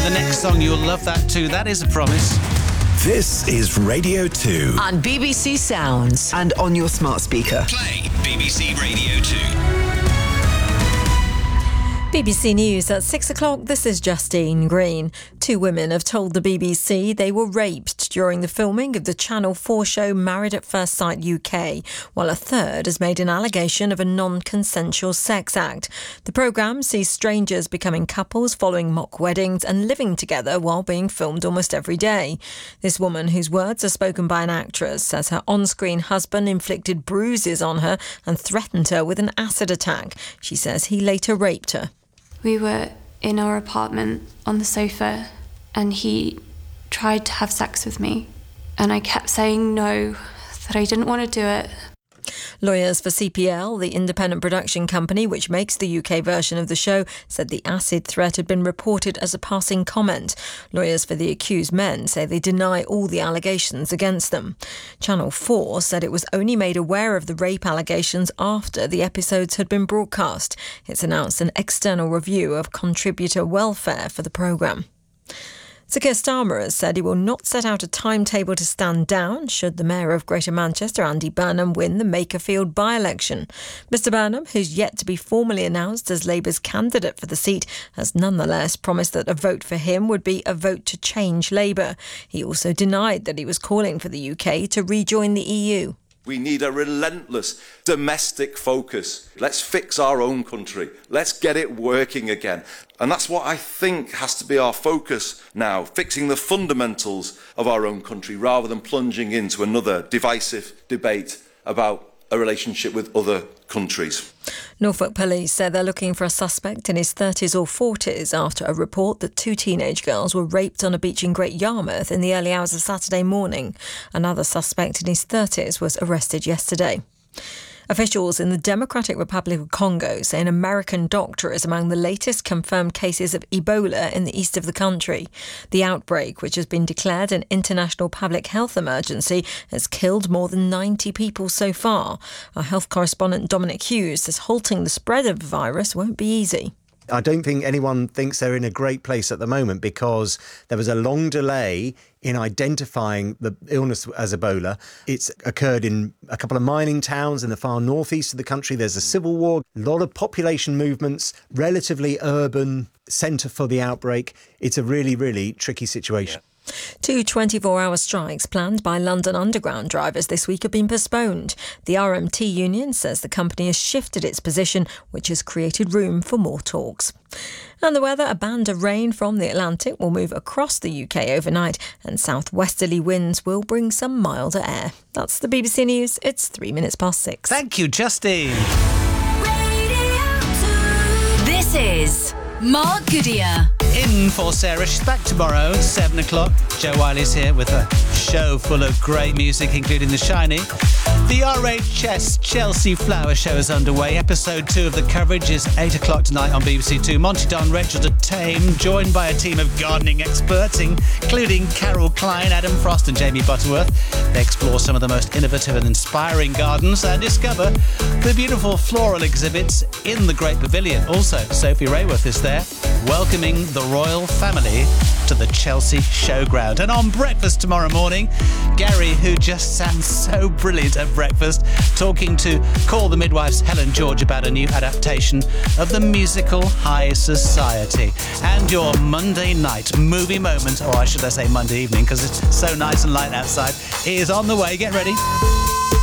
the next song, you'll love that too. That is a promise. This is Radio 2. On BBC Sounds. And on your smart speaker. Play BBC Radio 2. BBC News at 6 o'clock. This is Justine Green. 2 women have told the BBC they were raped during the filming of the Channel 4 show Married at First Sight UK, while a third has made an allegation of a non-consensual sex act. The programme sees strangers becoming couples following mock weddings and living together while being filmed almost every day. This woman, whose words are spoken by an actress, says her on-screen husband inflicted bruises on her and threatened her with an acid attack. She says he later raped her. We were in our apartment on the sofa and he tried to have sex with me and I kept saying no, that I didn't want to do it. Lawyers for CPL, the independent production company which makes the UK version of the show, said the acid threat had been reported as a passing comment. Lawyers for the accused men say they deny all the allegations against them. Channel 4 said it was only made aware of the rape allegations after the episodes had been broadcast. It's announced an external review of contributor welfare for the programme. Sir Keir Starmer has said he will not set out a timetable to stand down should the Mayor of Greater Manchester, Andy Burnham, win the Makerfield by-election. Mr Burnham, who's yet to be formally announced as Labour's candidate for the seat, has nonetheless promised that a vote for him would be a vote to change Labour. He also denied that he was calling for the UK to rejoin the EU. We need a relentless domestic focus. Let's fix our own country. Let's get it working again. And that's what I think has to be our focus now, fixing the fundamentals of our own country rather than plunging into another divisive debate about a relationship with other countries. Norfolk police say they're looking for a suspect in his 30s or 40s after a report that 2 teenage girls were raped on a beach in Great Yarmouth in the early hours of Saturday morning. Another suspect in his 30s was arrested yesterday. Officials in the Democratic Republic of Congo say an American doctor is among the latest confirmed cases of Ebola in the east of the country. The outbreak, which has been declared an international public health emergency, has killed more than 90 people so far. Our health correspondent Dominic Hughes says halting the spread of the virus won't be easy. I don't think anyone thinks they're in a great place at the moment because there was a long delay in identifying the illness as Ebola. It's occurred in a couple of mining towns in the far northeast of the country. There's a civil war, a lot of population movements, relatively urban centre for the outbreak. It's a really, really tricky situation. 2 24-hour strikes planned by London Underground drivers this week have been postponed. The RMT union says the company has shifted its position, which has created room for more talks. And the weather, a band of rain from the Atlantic will move across the UK overnight and southwesterly winds will bring some milder air. That's the BBC News. It's 3 minutes past 6. Thank you, Justine. This is Mark Goodyear. In for Sarah. She's back tomorrow, 7 o'clock. Joe Wiley's here with a show full of great music, including The Shining. The RHS Chelsea Flower Show is underway. Episode 2 of the coverage is 8 o'clock tonight on BBC 2. Monty Don, Rachel de Tame, joined by a team of gardening experts, including Carol Klein, Adam Frost and Jamie Butterworth. They explore some of the most innovative and inspiring gardens and discover the beautiful floral exhibits in the Great Pavilion. Also, Sophie Rayworth is there, welcoming the royal family to the Chelsea Showground. And on breakfast tomorrow morning, Gary, who just sounds so brilliant at breakfast, talking to Call the Midwife's Helen George about a new adaptation of the musical High Society. And your Monday night movie moment, or should I say Monday evening, because it's so nice and light outside, is on the way. Get ready.